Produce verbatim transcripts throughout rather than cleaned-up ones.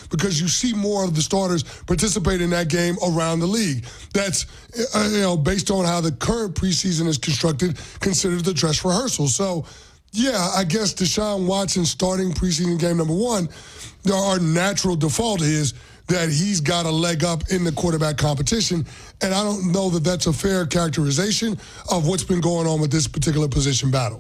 because you see more of the starters participate in that game around the league. That's, uh, you know, based on how the current preseason is constructed, considered the dress rehearsal. So, yeah, I guess Deshaun Watson starting preseason game number one, our natural default is that he's got a leg up in the quarterback competition, and I don't know that that's a fair characterization of what's been going on with this particular position battle.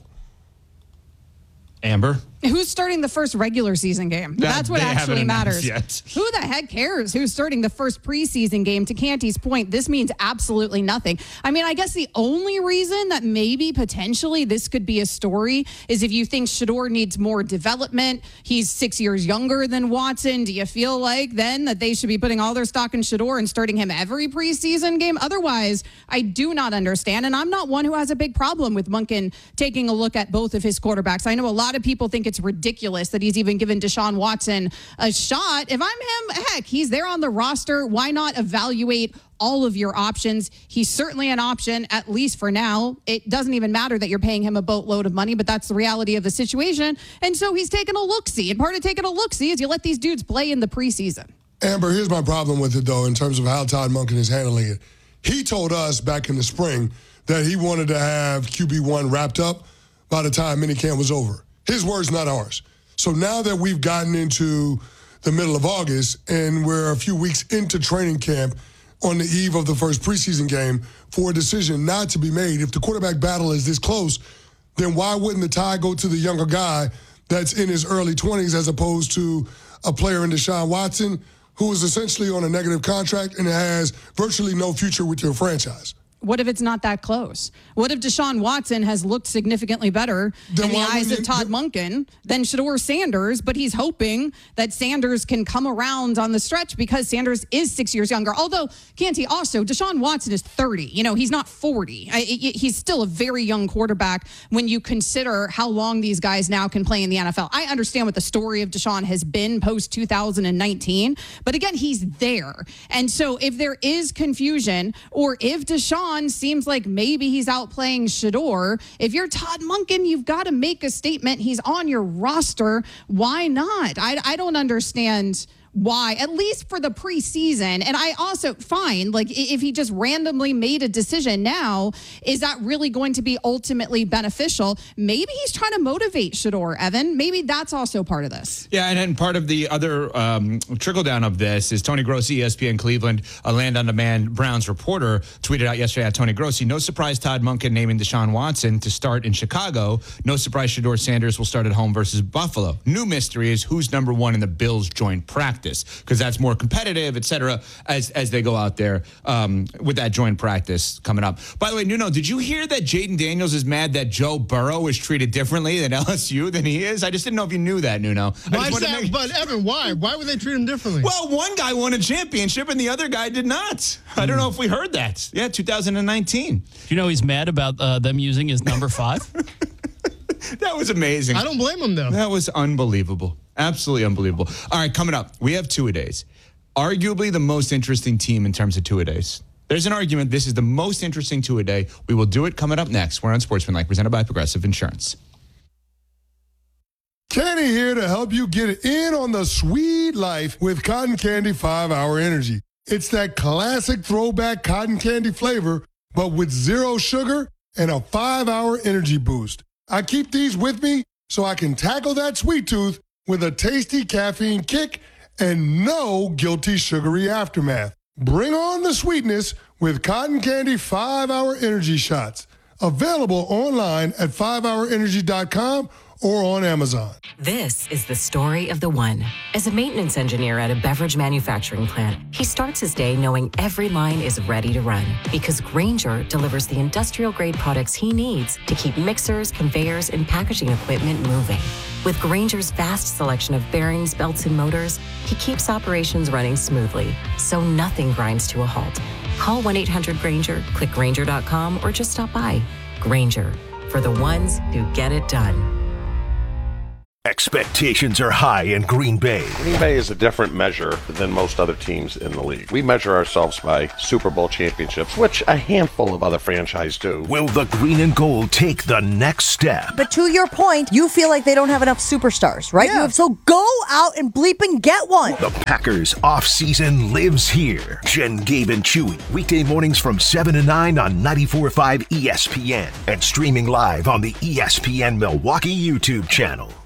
Amber? Who's starting the first regular season game? That, That's what actually matters. Yet. Who the heck cares who's starting the first preseason game? To Canty's point, this means absolutely nothing. I mean, I guess the only reason that maybe potentially this could be a story is if you think Shedeur needs more development. He's six years younger than Watson. Do you feel like then that they should be putting all their stock in Shedeur and starting him every preseason game? Otherwise, I do not understand. And I'm not one who has a big problem with Monken taking a look at both of his quarterbacks. I know a lot of people think it's ridiculous that he's even given Deshaun Watson a shot. If I'm him, heck, he's there on the roster. Why not evaluate all of your options? He's certainly an option, at least for now. It doesn't even matter that you're paying him a boatload of money, but that's the reality of the situation. And so he's taking a look-see. And part of taking a look-see is you let these dudes play in the preseason. Amber, here's my problem with it, though, in terms of how Todd Monken is handling it. He told us back in the spring that he wanted to have Q B one wrapped up by the time minicamp was over. His words, not ours. So now that we've gotten into the middle of August and we're a few weeks into training camp on the eve of the first preseason game for a decision not to be made, if the quarterback battle is this close, then why wouldn't the tie go to the younger guy that's in his early twenties as opposed to a player in Deshaun Watson who is essentially on a negative contract and has virtually no future with your franchise? What if it's not that close? What if Deshaun Watson has looked significantly better Then in the eyes you, of Todd Monken than Shedeur Sanders, but he's hoping that Sanders can come around on the stretch because Sanders is six years younger. Although, Canty, also, Deshaun Watson is thirty. You know, he's not forty. I, he's still a very young quarterback when you consider how long these guys now can play in the N F L. I understand what the story of Deshaun has been post two thousand nineteen, but again, he's there. And so if there is confusion or if Deshaun seems like maybe he's outplaying Shedeur, if you're Todd Monken, you've got to make a statement. He's on your roster. Why not? I, I don't understand why, at least for the preseason. And I also, fine, like if he just randomly made a decision now, is that really going to be ultimately beneficial? Maybe he's trying to motivate Shedeur, Evan. Maybe that's also part of this. Yeah, and then part of the other um, trickle down of this is Tony Grossi, E S P N Cleveland, a Land on Demand Browns reporter, tweeted out yesterday at Tony Grossi, no surprise Todd Monken naming Deshaun Watson to start in Chicago. No surprise Shedeur Sanders will start at home versus Buffalo. New mystery is who's number one in the Bills joint practice, because that's more competitive, et cetera, as, as they go out there um, with that joint practice coming up. By the way, Nuno, did you hear that Jaden Daniels is mad that Joe Burrow is treated differently than L S U than he is? I just didn't know if you knew that, Nuno. Why is that? Make... But, Evan, why? Why would they treat him differently? Well, one guy won a championship and the other guy did not. Mm. I don't know if we heard that. Yeah, two thousand nineteen. Do you know he's mad about uh, them using his number five? That was amazing. I don't blame him, though. That was unbelievable. Absolutely unbelievable. All right, coming up, we have two-a-days. Arguably the most interesting team in terms of two-a-days. There's an argument this is the most interesting two-a-day. We will do it coming up next. We're on Sportsmanlike, presented by Progressive Insurance. Kenny here to help you get in on the sweet life with Cotton Candy five hour Energy. It's that classic throwback cotton candy flavor, but with zero sugar and a five hour energy boost. I keep these with me so I can tackle that sweet tooth with a tasty caffeine kick and no guilty sugary aftermath. Bring on the sweetness with Cotton Candy five hour Energy Shots. Available online at five hour energy dot com or on Amazon. This is the story of the one. As a maintenance engineer at a beverage manufacturing plant, he starts his day knowing every line is ready to run because Grainger delivers the industrial-grade products he needs to keep mixers, conveyors, and packaging equipment moving. With Grainger's vast selection of bearings, belts, and motors, he keeps operations running smoothly, so nothing grinds to a halt. Call one eight hundred Grainger, click Grainger dot com, or just stop by. Grainger, for the ones who get it done. Expectations are high in Green Bay. Green Bay is a different measure than most other teams in the league. We measure ourselves by Super Bowl championships, which a handful of other franchises do. Will the green and gold take the next step? But to your point, you feel like they don't have enough superstars, right? Yeah. You- So go out and bleep and get one. The Packers offseason lives here. Jen, Gabe, and Chewy. Weekday mornings from seven to nine on ninety-four point five E S P N. And streaming live on the E S P N Milwaukee YouTube channel.